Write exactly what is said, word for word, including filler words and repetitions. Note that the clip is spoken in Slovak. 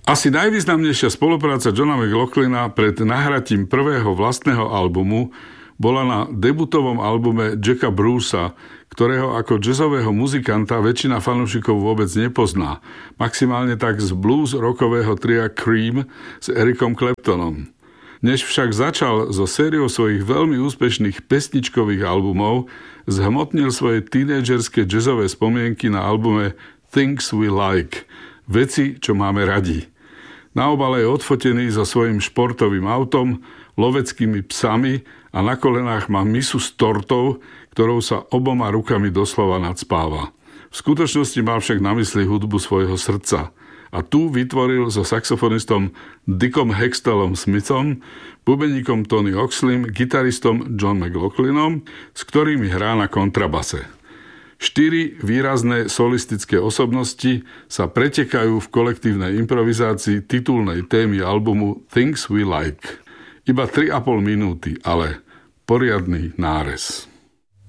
Asi najvýznamnejšia spolupráca Johna McLaughlina pred nahratím prvého vlastného albumu bola na debutovom albume Jacka Brucea, ktorého ako jazzového muzikanta väčšina fanúšikov vôbec nepozná. Maximálne tak z blues rockového tria Cream s Ericom Claptonom. Než však začal so sériou svojich veľmi úspešných pesničkových albumov, zhmotnil svoje tínedžerské jazzové spomienky na albume Things We Like, Veci, čo máme radi. Na obale je odfotený so svojím športovým autom, loveckými psami a na kolenách má misu s tortou, ktorou sa oboma rukami doslova nadspáva. V skutočnosti má však na mysli hudbu svojho srdca. A tu vytvoril so saxofonistom Dickom Hextallom Smithom, bubeníkom Tony Oxleym, gitaristom John McLaughlinom, s ktorými hrá na kontrabase. Štyri výrazné solistické osobnosti sa pretekajú v kolektívnej improvizácii titulnej témy albumu Things We Like. Iba tri a pol minúty, ale poriadny nárez.